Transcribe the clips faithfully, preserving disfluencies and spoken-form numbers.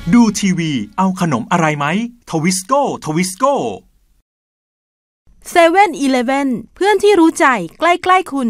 ดูทีวีเอาขนมอะไรไหมทวิสโก้ทวิสโก้เซเว่นอีเลฟเว่นเพื่อนที่รู้ใจใกล้ๆคุณ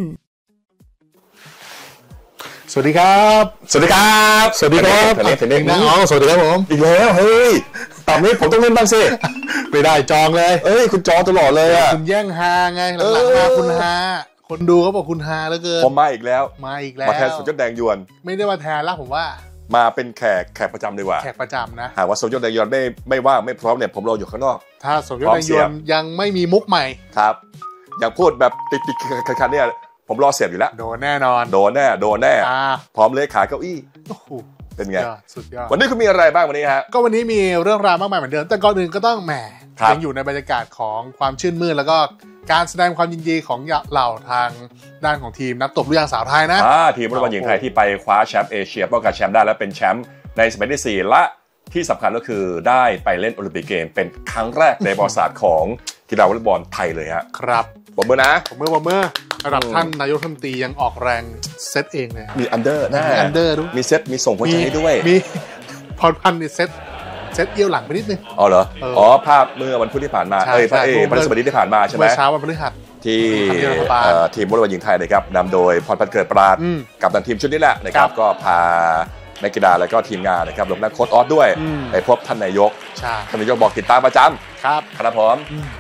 สวัสดีครับสวัสดีครับสวัสดีครับเทนนิสเทนนิสน้องสวัสดีครับผมอีกแล้วเฮ้ยตอนนี้ผมต้องเล่นบ้างสิไม่ได้จองเลยเอ้ยคุณจองตลอดเลยอ่ะคุณแย่งฮาไงหลังๆมาคุณฮาคนดูเขาบอกคุณฮาเหลือเกินผมมาอีกแล้วมาอีกแล้วมาแทนสุดยอดแดงยวนไม่ได้มาแทนแล้วผมว่ามาเป็นแขกแขกประจำดีกว่าแขกประจำนะหากว่าสุดยอดแดงยวนไม่ไม่ว่างไม่พร้อมเนี่ยผมรออยู่ข้างนอกถ้าสุดยอดแดงยวนยังไม่มีมุกใหม่ครับอย่างพูดแบบติดๆคันๆเนี่ยผมรอเสียบอยู่แล้วโดนแน่นอนโดนแน่โดนแน่พร้อมเลยขาเก้าอี้เป็นไงสุดยอดวันนี้คุณมีอะไรบ้างวันนี้ฮะก็วันนี้มีเรื่องราวมากมายเหมือนเดิมแต่ก่อนอื่นก็ต้องแหมยังอยู่ในบรรยากาศของความชื่นมื่นแล้วก็การแสดงความยินดีของเหล่าทางด้านของทีมนักตบลูกยางสาวไทยนะทีมวอลเลย์บอลหญิงไทยที่ไปคว้าแชมป์เอเชียป้องกันแชมป์ได้และเป็นแชมป์ในสมัยที่สี่และที่สำคัญก็คือได้ไปเล่นโอลิมปิกเกมเป็นครั้งแรกในประวัติศาสตร์ของกีฬาวอลเลย์บอลไทยเลยฮะครับผมเมื่อนะผมเมื่อผมเมื่อระดับท่านนายกรัฐมนตรียังออกแรงเซตเองเลยมีอันเดอร์นะมีอันเดอร์ด้วยมีเซตมีส่งหัวใจให้ด้วยมีพรพันธ์นี่เซตเซตเอี้ยวหลังไปนิดนึงอ๋อเหรออ๋อภาพเมื่อวันพุธที่ผ่านมาเอ้ยพระเอกพระสบดีที่ผ่านมาใช่ไหมเมื่อเช้าวันพฤหัสที่ทีมวอลเลย์บอลหญิงไทยนะครับนำโดยพรพันธ์เกิดปราดกับทางทีมชุดนี้แหละนะครับก็พานักกีฬาแล้วก็ทีมงานนะครับรวมทั้งโค้ชออสด้วยไปพบท่านนายกท่านนายกบอกติดตามประจำครับครับผม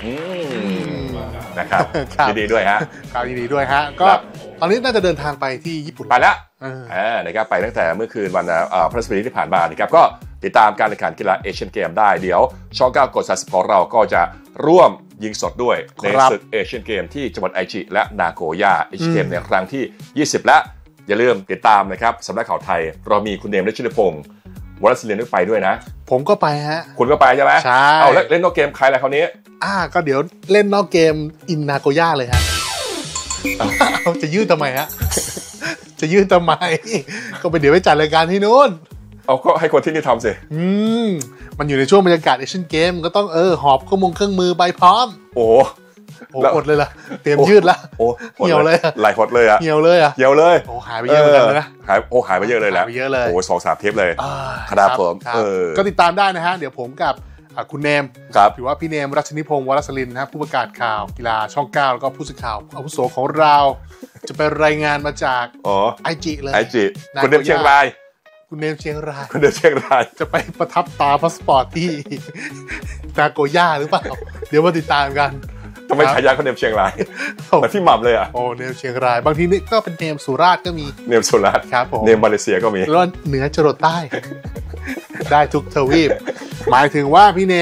นะครับยินดีด้วยฮะครับยินดีด้วยฮะก็ตอนนี้น่าจะเดินทางไปที่ญี่ปุ่นไปแล้วอ่านะครับไปตั้งแต่เมื่อคืนวันพฤหัสบดีที่ผ่านมานะครับก็ติดตามการแข่งขันกีฬาเอเชียนเกมได้เดี๋ยวช่องเก้ากดสามสิบของเราก็จะร่วมยิงสดด้วยในศึกเอเชียนเกมที่จังหวัดไอจิและนาโกย่าเอเชียนเกมในครั้งที่ยี่สิบและอย่าลืมติดตามนะครับสำนักข่าวไทยเรามีคุณเนมและชินพงศ์วรศิลป์ไปด้วยนะผมก็ไปฮะคุณก็ไปใช่ไหมใช่เอาเล่นนอกเกมใครอะไรคราวนี้อ่าก็เดี๋ยวเล่นนอกเกมอินนาโกย่าเลยฮะเอาจะยืดทำไมฮะจะยืดทำไมก็ไปเดี๋ยวไปจัดรายการที่นู้นเอาก็ให้คนที่นี่ทำสิอืมมันอยู่ในช่วงบรรยากาศเอเชียนเกมก็ต้องเออหอบเครื่องมือเครื่องมือไปพร้อมโอ้โอ้อดเลยล่ะเตรียมยืดละโอ้เหี่ยวเลยไหลหดเลยอ่ะเหี่ยวเลยอ่ะเหี่ยวเลยโอ้หายไปเยอะเหมือนกันเลยนะหายโอ้หายไปเยอะเลยแหละเยอะเลยโอ้สองสามเทปเลยครับผมเออก็ติดตามได้นะฮะเดี๋ยวผมกับคุณเนมถือว่าพี่เนมรัชนิพงศ์วรศรินทร์นะครับผู้ประกาศข่าวกีฬาช่องเก้าแล้วก็ผู้สื่อข่าวอาวุโสของเราจะไปรายงานมาจากไอจิเลยไอจิคุณเนมเชียงรายคุณเนมเชียงรายคุณเนมเชียงรายจะไปประทับตาพาสปอร์ตที่นาโกย่าหรือเปล่าเดี๋ยวมาติดตามกันทำไมฉายาเขาเนมเชียงรายเหมือนพี่หม่ำเลยอ่ะโอ้เนมเชียงรายบางทีนี่ก็เป็นเนมสุราษฎร์ก็มีเนมสุราษฎร์ครับผมเนมมาเลเซียก็มีแล้วเหนือจรดใต้ได้ทุกทวีปหมายถึงว่าพี่เน